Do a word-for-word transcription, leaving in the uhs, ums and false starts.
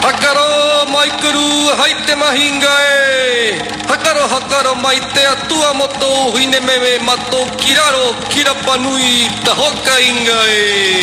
Hakaro maikuru haite mahingae. Hakaro hakaro maite atua moto huine meme mato kiraro kirapanui tahoka ingae.